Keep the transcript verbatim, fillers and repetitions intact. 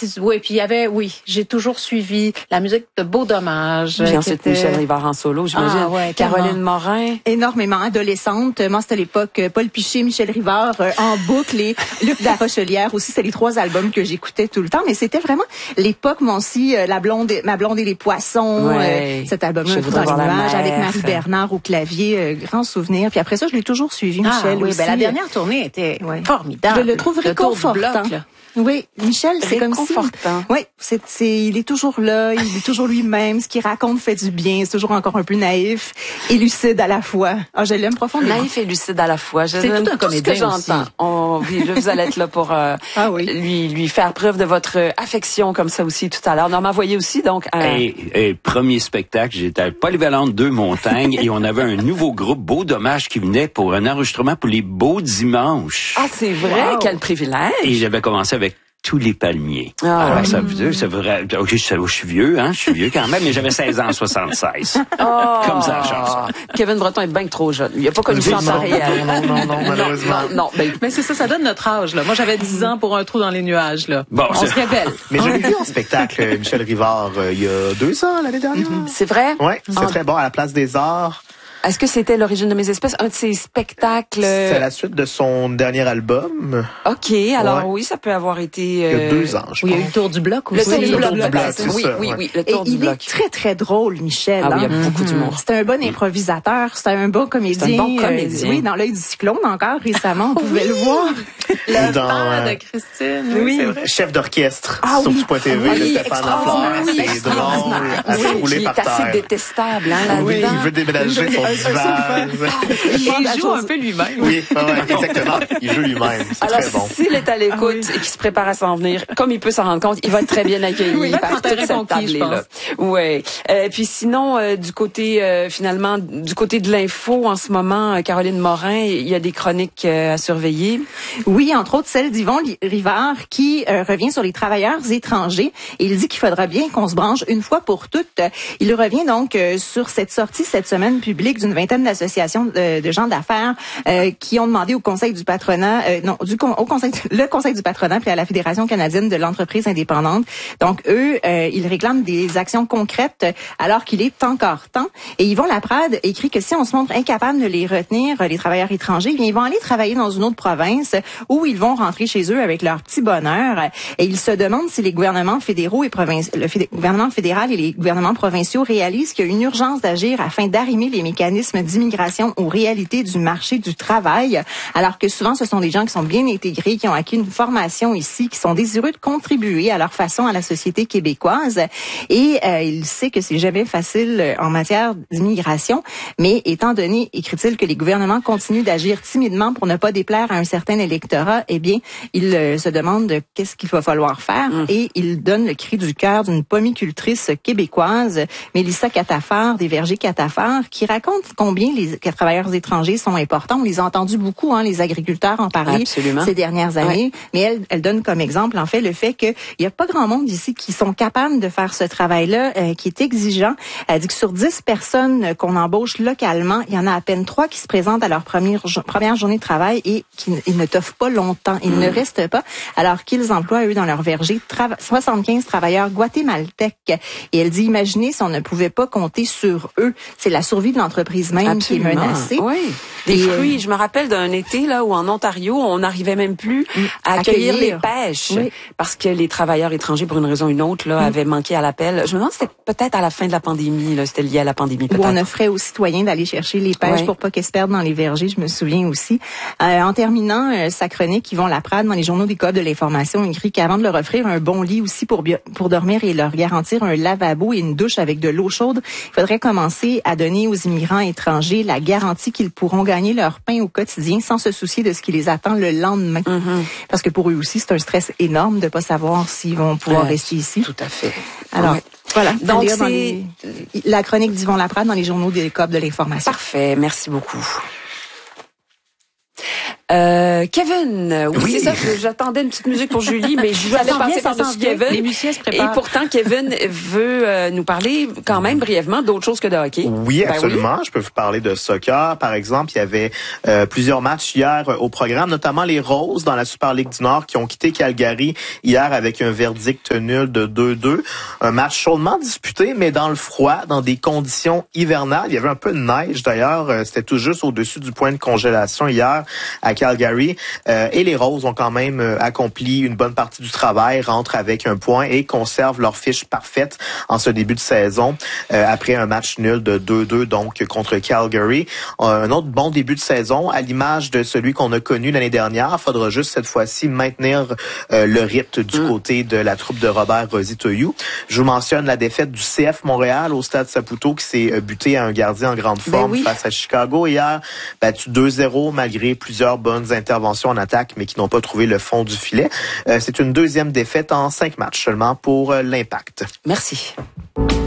c'est, oui, puis il y avait, oui, j'ai toujours suivi la musique de Beau Dommage. Puis ensuite, était... Michel Rivard en solo, j'imagine. Ah, ouais, Caroline Morin. Énormément, adolescente. Moi, c'était à l'époque Paul Piché, Michel Rivard, euh, en boucle, et Luc Larochelière aussi. C'est les trois albums que j'écoutais tout le temps. Mais c'était vraiment l'époque, moi aussi, euh, la blonde, ma blonde et les poissons. Ouais. Euh, cet album-là, Je dans les nuages, avec Marie mer. Bernard au clavier, euh, grand souvenir. Puis après ça, je l'ai toujours suivi, Michel. Ah, oui, aussi. ben la dernière tournée était ouais. formidable. Je le trouve Le tour du réconfortant. bloc, là. Oui, Michel, c'est comme si... Réconfortant. Oui, c'est, c'est, il est toujours là, il est toujours lui-même. Ce qu'il raconte fait du bien. C'est toujours encore un peu naïf et lucide à la fois. Ah, je l'aime profondément. Naïf et lucide à la fois. Je, C'est tout un ce comédien que j'entends. On, oui, là, vous allez être là pour euh, ah oui. lui lui faire preuve de votre affection comme ça aussi tout à l'heure. Normand Voyer aussi, donc. Euh... Et, et premier spectacle, j'étais à Polyvalente deux Montagnes et on avait un nouveau groupe Beau Dommage qui venait pour un enregistrement pour les Beaux Dimanches. Ah, c'est vrai, wow. Quel privilège. Et j'avais commencé avec Tous les palmiers. Ah, Alors, ouais. ça veut dire, c'est vrai. Ok, je, je suis vieux, hein, je suis vieux quand même, mais j'avais seize ans en soixante-seize. Oh. Comme ça, la chanson. Kevin Breton est bien trop jeune. Il a pas connu ça en temps réel. Non, non, non, non, malheureusement. Non, non, ben, Mais c'est ça, ça donne notre âge, là. Moi, j'avais dix ans pour Un trou dans les nuages, là. Bon, on c'est- se révèle. Mais je l'ai vu en spectacle, Michel Rivard, euh, il y a deux ans, l'année dernière. c'est vrai? Ouais, c'est Ah. très bon, à la Place des Arts. Est-ce que c'était L'origine de mes espèces, un de ses spectacles? C'est la suite de son dernier album, OK, alors Ouais. oui, ça peut avoir été... il y a euh, deux ans, je Oui, il y a eu pense. le tour du bloc Le aussi. tour du le bloc, tour du bloc, peut-être. c'est Oui, ça, oui, ouais. oui, le Et tour du il bloc. est très, très drôle, Michel. Ah oui, il y a hein. beaucoup d'humour. C'est un bon improvisateur, c'est un bon comédien. C'est un bon comédien. Euh, oui, dans L'œil du cyclone encore récemment, on pouvait le voir. Le Dans, père euh, de Christine. Oui. c'est vrai. Chef d'orchestre Ah sur oui. du point T V, Ah de oui, Stéphane extra- Lafleur. ah oui, C'est drôle, à se Oui, rouler qui par est assez terre. détestable, hein, Oui, là-dedans. il veut déménager son divan. Il la joue chose- un peu lui-même. Oui, ouais, ouais, exactement. Il joue lui-même. C'est Alors, très bon. s'il est à l'écoute et qu'il se prépare à s'en venir, comme il peut s'en rendre compte, il va être très bien accueilli Oui, il va par être toute enterré cette conquis, je tablée-là. Ouais. Euh, puis sinon, euh, du côté, euh, finalement, du côté de l'info, en ce moment, euh, Caroline Morin, il y a des chroniques euh, à surveiller. Oui, entre autres celle d'Yvon Li- Rivard qui euh, revient sur les travailleurs étrangers et il dit qu'il faudra bien qu'on se branche une fois pour toutes. Il revient donc euh, sur cette sortie cette semaine publique d'une vingtaine d'associations de, de gens d'affaires euh, qui ont demandé au Conseil du patronat, euh, non, du con- au Conseil, le Conseil du patronat puis à la Fédération canadienne de l'entreprise indépendante. Donc eux, euh, ils réclament des actions concrètes alors qu'il est encore temps. Et Yvon Laprade écrit que si on se montre incapable de les retenir, les travailleurs étrangers, bien, ils vont aller travailler dans une autre province où ils vont rentrer chez eux avec leur petit bonheur. Et il se demande si les gouvernements fédéraux et provinciaux, le fédé- gouvernement fédéral et les gouvernements provinciaux réalisent qu'il y a une urgence d'agir afin d'arrimer les mécanismes d'immigration aux réalités du marché du travail, alors que souvent ce sont des gens qui sont bien intégrés, qui ont acquis une formation ici, qui sont désireux de contribuer à leur façon à la société québécoise. Et euh, il sait que c'est jamais facile en matière d'immigration, mais étant donné, écrit-il, que les gouvernements continuent d'agir timidement pour ne pas déplaire à un certain électorat, eh bien, il euh, se demande de qu'est-ce qu'il va falloir faire Mmh. et il donne le cri du cœur d'une pomicultrice québécoise, Mélissa Catafard, des Vergers Catafard, qui raconte combien les travailleurs étrangers sont importants. On les a entendus beaucoup, hein, les agriculteurs en parler Absolument. ces dernières années, ouais. Mais elle, elle donne comme exemple, en fait, le fait qu'il n'y a pas grand monde ici qui sont capables de faire ce travail-là, euh, qui est exigeant. Elle dit que sur dix personnes qu'on embauche localement, il y en a à peine trois qui se présentent à leur première, première journée de travail et qui ils ne t'offrent pas longtemps. Ils mmh. ne restent pas, alors qu'ils emploient, eux, dans leur verger, trava- soixante-quinze travailleurs guatémaltèques. Et elle dit, imaginez si on ne pouvait pas compter sur eux. C'est la survie de l'entreprise même Absolument. qui est menacée. Oui. Des et fruits. Euh... Je me rappelle d'un été là où en Ontario, on n'arrivait même plus à accueillir, accueillir. les pêches oui. parce que les travailleurs étrangers, pour une raison ou une autre, là, mmh. avaient manqué à l'appel. Je me demande si c'était peut-être à la fin de la pandémie. Là, c'était lié à la pandémie. Peut-être. Où on offrait aux citoyens d'aller chercher les pêches oui. pour pas qu'elles se perdent dans les vergers. Je me souviens aussi. Euh, en terminant euh, sa chronique, Yvon Laprade, dans les journaux des coop de l'information, écrit qu'avant de leur offrir un bon lit aussi pour bio- pour dormir et leur garantir un lavabo et une douche avec de l'eau chaude, il faudrait commencer à donner aux immigrants étrangers la garantie qu'ils pourront gagner leur pain au quotidien sans se soucier de ce qui les attend le lendemain. Mm-hmm. Parce que pour eux aussi, c'est un stress énorme de pas savoir s'ils vont pouvoir ouais, rester ici. Tout à fait. Alors, ouais. Voilà. Donc, c'est dans les, la chronique d'Yvon Laprade dans les journaux des coop de l'information. Parfait. Merci beaucoup. Euh, Kevin, oui, Oui. c'est ça. J'attendais une petite musique pour Julie, mais je allais passer par-dessus Kevin. Les musiciens se préparent. Et pourtant, Kevin veut euh, nous parler quand même brièvement d'autres choses que de hockey. Oui, absolument. Ben oui. Je peux vous parler de soccer. Par exemple, il y avait euh, plusieurs matchs hier euh, au programme, notamment les Roses dans la Super Ligue du Nord qui ont quitté Calgary hier avec un verdict nul de deux deux. Un match chaudement disputé, mais dans le froid, dans des conditions hivernales. Il y avait un peu de neige d'ailleurs. Euh, C'était tout juste au-dessus du point de congélation hier à Calgary. Euh, et les Roses ont quand même euh, accompli une bonne partie du travail, rentrent avec un point et conservent leur fiche parfaite en ce début de saison euh, après un match nul de deux deux donc contre Calgary. Un autre bon début de saison à l'image de celui qu'on a connu l'année dernière. Faudra juste cette fois-ci maintenir euh, le rythme du mmh. côté de la troupe de Robert Rositoyou. Je vous mentionne la défaite du C F Montréal au Stade Saputo qui s'est buté à un gardien en grande forme ben oui. face à Chicago hier, battu deux zéro malgré plusieurs bonnes interventions en attaque mais qui n'ont pas trouvé le fond du filet. Euh, c'est une deuxième défaite en cinq matchs seulement pour euh, l'Impact. Merci.